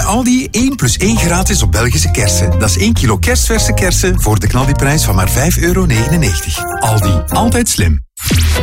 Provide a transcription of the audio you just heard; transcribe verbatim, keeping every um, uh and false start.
Aldi één plus één gratis op Belgische kersen. Dat is één kilo kerstverse kersen voor de knaldiprijs van maar vijf euro negenennegentig. Aldi, altijd slim.